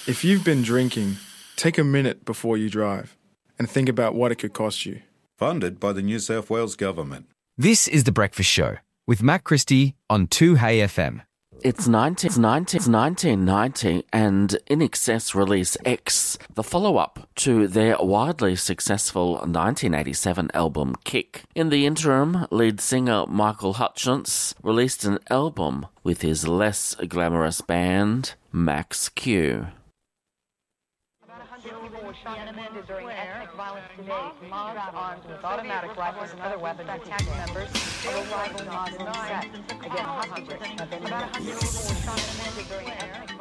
If you've been drinking, take a minute before you drive and think about what it could cost you. Funded by the New South Wales Government. This is The Breakfast Show with Matt Christie on 2HeyFM. It's 1990 and In Excess release X, the follow-up to their widely successful 1987 album Kick. In the interim, lead singer Michael Hutchence released an album with his less glamorous band, Max Q. Shot and wounded during ethnic violence today. Mobs armed with automatic rifles and other weapons attacked members of a rival Muslim sect. Again, hostages have been shot and wounded during ethnic